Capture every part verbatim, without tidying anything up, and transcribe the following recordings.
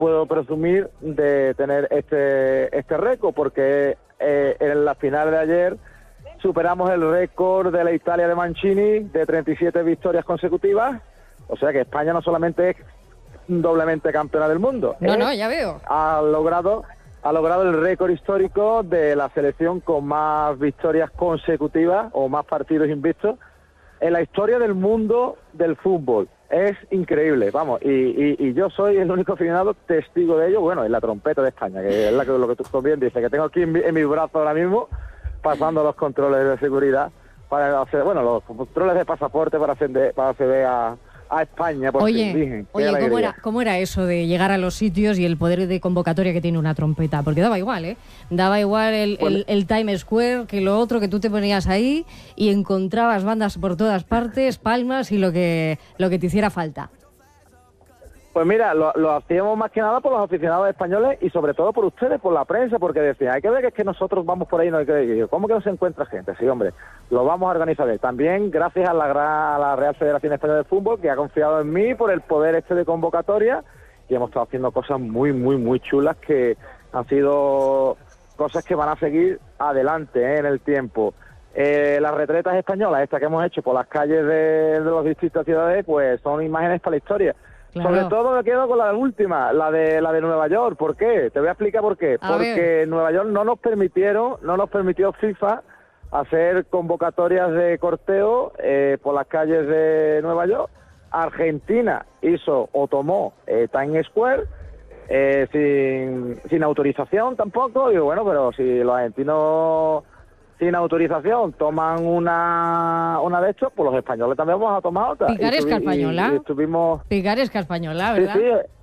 puedo presumir de tener este este récord, porque eh, en la final de ayer superamos el récord de la Italia de Mancini de treinta y siete victorias consecutivas, o sea que España no solamente es doblemente campeona del mundo, no, eh, no, ya veo, ha logrado ha logrado el récord histórico de la selección con más victorias consecutivas o más partidos invictos en la historia del mundo del fútbol. Es increíble, vamos, y, y, y yo soy el único aficionado testigo de ello, bueno, en la trompeta de España, que es la que, lo que tú también dices, que tengo aquí en mi, en mi brazo ahora mismo, pasando los controles de seguridad, para hacer, bueno, los controles de pasaporte para acceder, para acceder a, a España. Por oye, fin, oye ¿cómo era, ¿cómo era eso de llegar a los sitios y el poder de convocatoria que tiene una trompeta? Porque daba igual, ¿eh? Daba igual el, bueno. el, el Times Square que lo otro, que tú te ponías ahí y encontrabas bandas por todas partes, palmas y lo que, lo que te hiciera falta. Pues mira, lo, lo hacíamos más que nada por los aficionados españoles y sobre todo por ustedes, por la prensa, porque decían, hay que ver que es que nosotros vamos por ahí, no hay que ver, ¿cómo que no se encuentra gente? Sí, hombre, lo vamos a organizar. También gracias a la, gran, a la Real Federación Española de Fútbol, que ha confiado en mí por el poder este de convocatoria, y hemos estado haciendo cosas muy, muy, muy chulas que han sido cosas que van a seguir adelante ¿eh? en el tiempo. Eh, las retretas españolas, estas que hemos hecho por las calles de, de los distritos de ciudades, pues son imágenes para la historia. Claro. Sobre todo me quedo con la última, la de la de Nueva York. ¿Por qué? Te voy a explicar por qué. A Porque ver. Nueva York no nos permitieron, no nos permitió FIFA hacer convocatorias de corteo eh, por las calles de Nueva York. Argentina hizo o tomó eh, Times Square eh, sin, sin autorización tampoco. Digo, bueno, pero si los argentinos sin autorización toman una una de estos, pues los españoles también vamos a tomar otra. Picaresca española. Y, y estuvimos... Picaresca española, ¿verdad?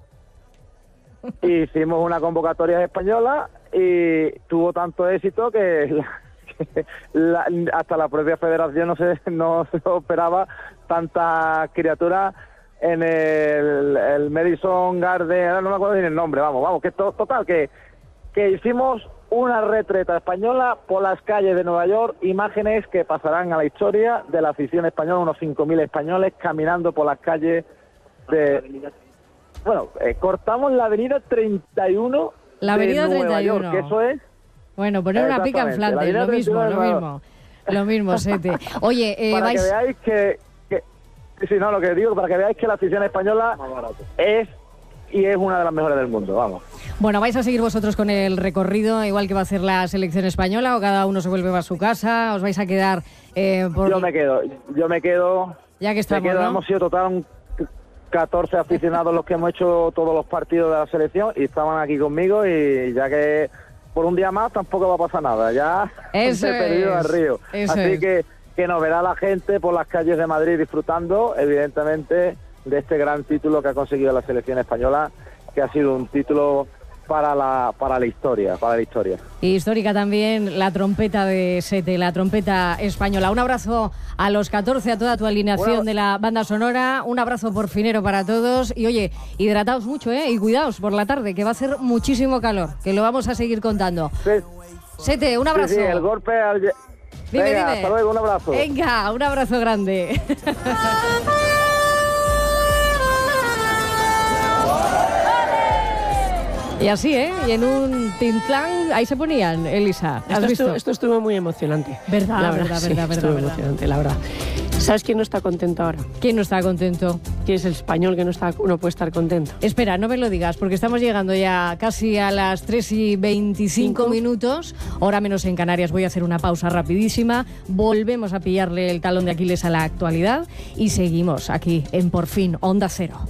Sí, sí. Hicimos una convocatoria española y tuvo tanto éxito que, la, que la, hasta la propia federación no se, no se esperaba tantas criaturas en el, el Madison Garden, no me acuerdo bien el nombre, vamos, vamos, que to, total, que, que hicimos una retreta española por las calles de Nueva York, imágenes que pasarán a la historia de la afición española, unos cinco mil españoles caminando por las calles de... Bueno, eh, cortamos la avenida treinta y uno la avenida de Nueva treinta y uno. York, que eso es... Bueno, poner una pica en Flandes, lo mismo, lo mismo, lo mismo, Sete. Oye, eh, para vais... que veáis que, que... Sí, no, lo que digo, para que veáis que la afición española es... y es una de las mejores del mundo, vamos. Bueno, ¿vais a seguir vosotros con el recorrido, igual que va a hacer la selección española, o cada uno se vuelve a su casa? ¿Os vais a quedar eh, por...? Yo me quedo, yo me quedo... Ya que estamos, me quedo, ¿no? Hemos sido total un catorce aficionados los que hemos hecho todos los partidos de la selección y estaban aquí conmigo, y ya que por un día más tampoco va a pasar nada, ya Eso he perdido al río. Eso Así es. que, que nos verá la gente por las calles de Madrid disfrutando, evidentemente, de este gran título que ha conseguido la selección española, que ha sido un título para la para la historia, para la historia. Y histórica también la trompeta de Sete, la trompeta española. Un abrazo a los catorce, a toda tu alineación bueno, de la banda sonora, un abrazo porfinero para todos, y oye, hidrataos mucho, ¿eh? Y cuidaos por la tarde, que va a hacer muchísimo calor, que lo vamos a seguir contando. Sí. Sete, un abrazo. Sí, sí, el golpe al... Dime, Venga, dime. Hasta luego, un abrazo. Venga, un abrazo grande. Y así, ¿eh? Y en un tintlán, ahí se ponían, Elisa. ¿Has esto, visto? Estuvo, esto estuvo muy emocionante. ¿Verdad? La verdad, verdad, verdad, sí, verdad, estuvo verdad. emocionante, la verdad. ¿Sabes quién no está contento ahora? ¿Quién no está contento? ¿Quién es el español que no, está, no puede estar contento? Espera, no me lo digas, porque estamos llegando ya casi a las tres y veinticinco ¿Cinco? minutos, hora menos en Canarias. Voy a hacer una pausa rapidísima, volvemos a pillarle el talón de Aquiles a la actualidad y seguimos aquí en Por Fin, Onda Cero.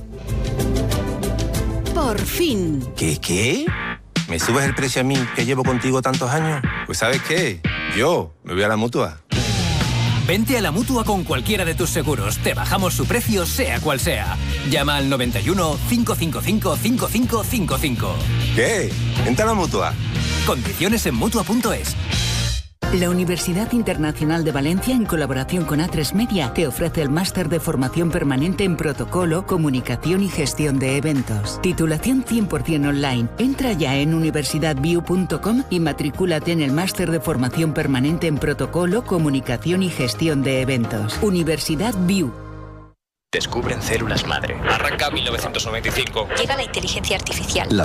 Por fin. ¿Qué, qué? ¿Me subes el precio a mí, que llevo contigo tantos años? Pues ¿sabes qué? Yo me voy a la Mutua. Vente a la Mutua con cualquiera de tus seguros. Te bajamos su precio, sea cual sea. Llama al noventa y uno, cinco cinco cinco, cinco cinco cinco cinco. ¿Qué? Vente a la Mutua. Condiciones en Mutua punto es. La Universidad Internacional de Valencia, en colaboración con A tres Media, te ofrece el máster de formación permanente en protocolo, comunicación y gestión de eventos. Titulación cien por ciento online. Entra ya en universidad view punto com y matricúlate en el máster de formación permanente en protocolo, comunicación y gestión de eventos. Universidad View. Descubren células madre. Arranca mil novecientos noventa y cinco. Llega la inteligencia artificial. La